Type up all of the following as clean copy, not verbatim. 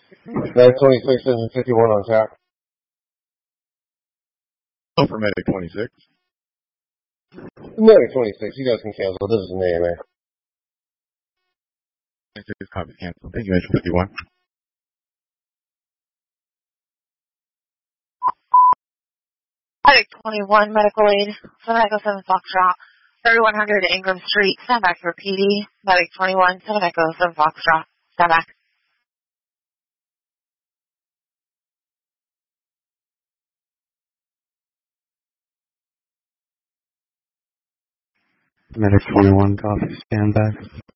Medic 26 is 51 on tap. Oh, for Medic 26. Medic 26, you guys can cancel. This is an AMA. 26 copy cancel. Thank you, Angel 51. Medic 21, medical aid, 7 Echo 7 Foxtrot, 3100 Ingram Street, stand back for PD. Medic 21, 7 Echo 7 Foxtrot, stand back. Medic 21, copy, stand back.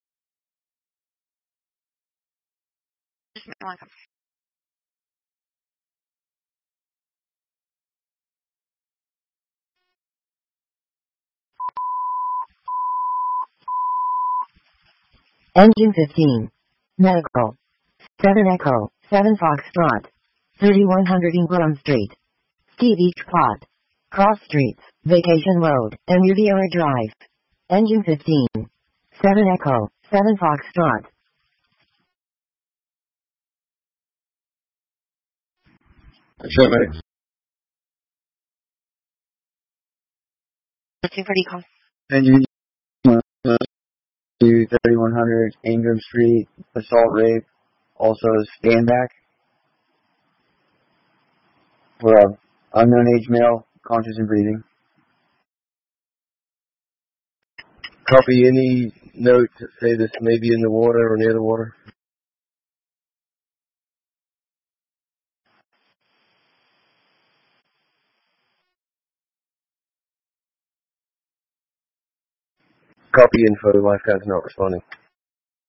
Engine 15. Medical. 7 Echo, 7 Foxtrot. 3100 Ingram Street. Steve Beach Plot. Cross Streets, Vacation Road, and Riviera Drive. Engine 15. 7 Echo, 7 Foxtrot. Short medic. Looking for decon. Engine 3100 Ingram Street, assault rape, also stand back. For a unknown age male, conscious and breathing. Copy. Any note to say this may be in the water or near the water? Copy info. Lifeguard's not responding.